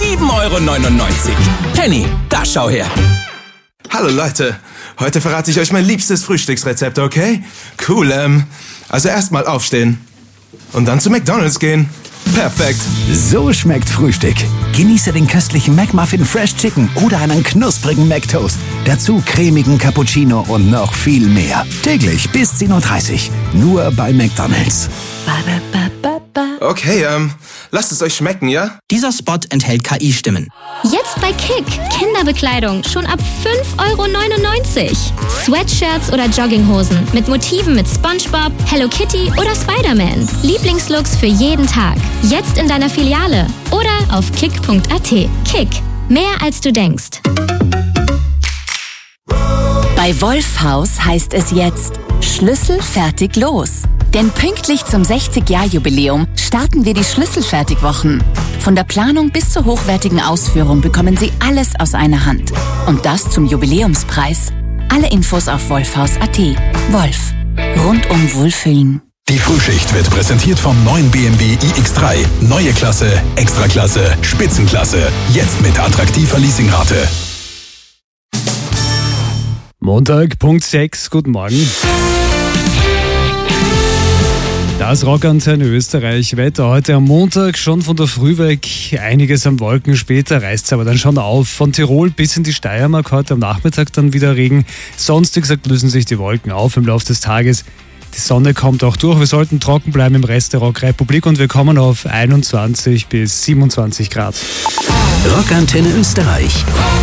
7,99 €. Penny, da schau her. Hallo Leute, heute verrate ich euch mein liebstes Frühstücksrezept, okay? Cool, also erstmal aufstehen und dann zu McDonald's gehen. Perfekt. So schmeckt Frühstück. Genieße den köstlichen McMuffin Fresh Chicken oder einen knusprigen McToast. Dazu cremigen Cappuccino und noch viel mehr. Täglich bis 10:30 Uhr. Nur bei McDonald's. Okay, lasst es euch schmecken, ja? Dieser Spot enthält KI-Stimmen. Jetzt bei Kick. Kinderbekleidung schon ab 5,99 €. Sweatshirts oder Jogginghosen mit Motiven mit SpongeBob, Hello Kitty oder Spider-Man. Lieblingslooks für jeden Tag. Jetzt in deiner Filiale oder auf kick.at. Kick. Mehr als du denkst. Bei Wolfhaus heißt es jetzt Schlüssel fertig los. Denn pünktlich zum 60-Jahr-Jubiläum starten wir die Schlüsselfertigwochen. Von der Planung bis zur hochwertigen Ausführung bekommen Sie alles aus einer Hand. Und das zum Jubiläumspreis. Alle Infos auf wolfhaus.at. Wolf. Rundum Wohlfühlen. Die Frühschicht wird präsentiert vom neuen BMW iX3. Neue Klasse, Extraklasse, Spitzenklasse. Jetzt mit attraktiver Leasingrate. Montag, Punkt 6. Guten Morgen. Das Rockantenne Österreich Wetter heute am Montag schon von der Früh weg. Einiges an Wolken, später reißt es aber dann schon auf. Von Tirol bis in die Steiermark heute am Nachmittag dann wieder Regen. Sonst, wie gesagt, lösen sich die Wolken auf im Laufe des Tages. Die Sonne kommt auch durch. Wir sollten trocken bleiben im Rest der Rockrepublik und wir kommen auf 21 bis 27 Grad. Rockantenne Österreich.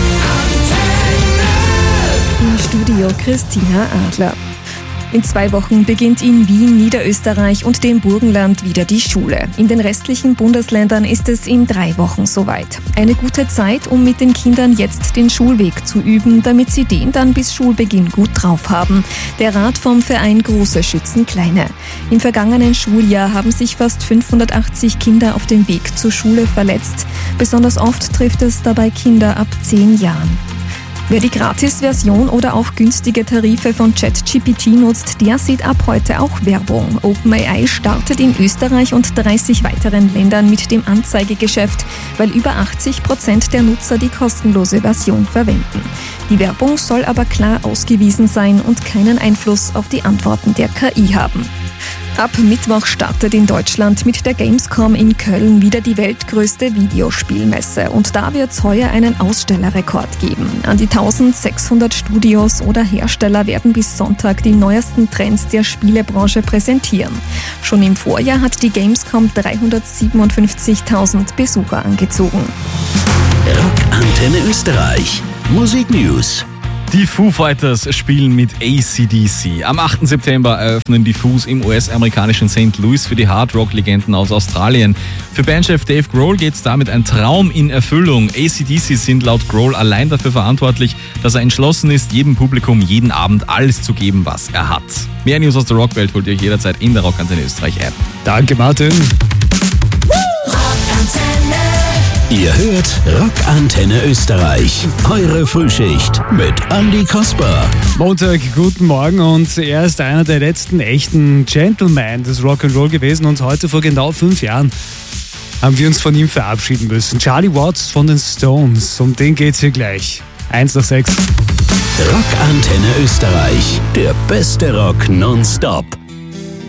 Im Studio Christina Adler. In 2 Wochen beginnt in Wien, Niederösterreich und dem Burgenland wieder die Schule. In den restlichen Bundesländern ist es in 3 Wochen soweit. Eine gute Zeit, um mit den Kindern jetzt den Schulweg zu üben, damit sie den dann bis Schulbeginn gut drauf haben. Der Rat vom Verein Große schützen Kleine. Im vergangenen Schuljahr haben sich fast 580 Kinder auf dem Weg zur Schule verletzt. Besonders oft trifft es dabei Kinder ab 10 Jahren. Wer die Gratis-Version oder auch günstige Tarife von ChatGPT nutzt, der sieht ab heute auch Werbung. OpenAI startet in Österreich und 30 weiteren Ländern mit dem Anzeigegeschäft, weil über 80% der Nutzer die kostenlose Version verwenden. Die Werbung soll aber klar ausgewiesen sein und keinen Einfluss auf die Antworten der KI haben. Ab Mittwoch startet in Deutschland mit der Gamescom in Köln wieder die weltgrößte Videospielmesse. Und da wird es heuer einen Ausstellerrekord geben. An die 1600 Studios oder Hersteller werden bis Sonntag die neuesten Trends der Spielebranche präsentieren. Schon im Vorjahr hat die Gamescom 357.000 Besucher angezogen. Rockantenne Österreich. Musik News. Die Foo Fighters spielen mit AC/DC. Am 8. September eröffnen die Foos im US-amerikanischen St. Louis für die Hard-Rock-Legenden aus Australien. Für Bandchef Dave Grohl geht damit ein Traum in Erfüllung. AC/DC sind laut Grohl allein dafür verantwortlich, dass er entschlossen ist, jedem Publikum jeden Abend alles zu geben, was er hat. Mehr News aus der Rockwelt holt ihr euch jederzeit in der Rockantenne Österreich App. Danke, Martin. Ihr hört Rockantenne Österreich. Eure Frühschicht mit Andi Kasper. Montag, guten Morgen, und er ist einer der letzten echten Gentlemen des Rock'n'Roll gewesen und heute vor genau 5 Jahren haben wir uns von ihm verabschieden müssen. Charlie Watts von den Stones, um den geht's hier gleich. 1 nach 6. Rockantenne Österreich, der beste Rock nonstop.